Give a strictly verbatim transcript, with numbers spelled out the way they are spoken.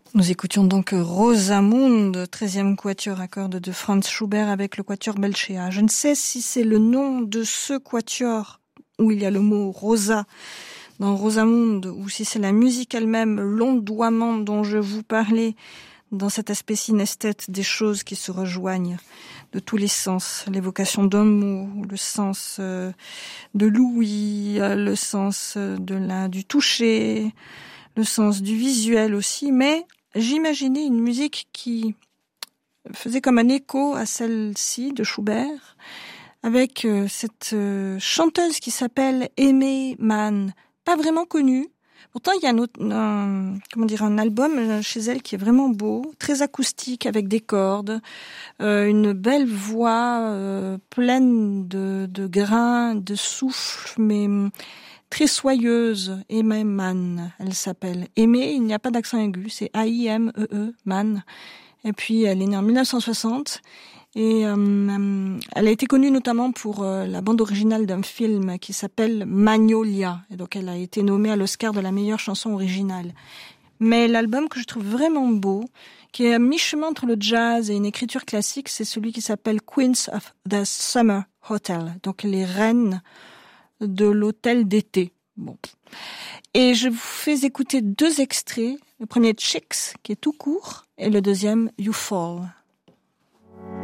Nous écoutions donc Rosamunde, treizième quatuor à cordes de Franz Schubert avec le quatuor Belchéa. Je ne sais si c'est le nom de ce quatuor où il y a le mot Rosa dans Rosamunde ou si c'est la musique elle-même, l'ondoiement dont je vous parlais dans cet aspect synesthète des choses qui se rejoignent de tous les sens, l'évocation d'un mot, le sens euh, de l'ouïe, le sens de la, du toucher, le sens du visuel aussi, mais j'imaginais une musique qui faisait comme un écho à celle-ci de Schubert, avec euh, cette euh, chanteuse qui s'appelle Aimee Mann, pas vraiment connue. Pourtant, il y a un, autre, un, comment dire, un album chez elle qui est vraiment beau, très acoustique, avec des cordes, euh, une belle voix euh, pleine de, de grains, de souffle, mais très soyeuse. Aimee Mann, elle s'appelle. Aimée, il n'y a pas d'accent aigu, c'est A I M E E, Mann. Et puis, elle est née en mille neuf cent soixante. Et euh, elle a été connue notamment pour euh, la bande originale d'un film qui s'appelle Magnolia. Et donc elle a été nommée à l'Oscar de la meilleure chanson originale. Mais l'album que je trouve vraiment beau, qui est à mi-chemin entre le jazz et une écriture classique, c'est celui qui s'appelle Queens of the Summer Hotel. Donc les reines de l'hôtel d'été. Bon. Et je vous fais écouter deux extraits. Le premier, Chicks, qui est tout court, et le deuxième, You Fall.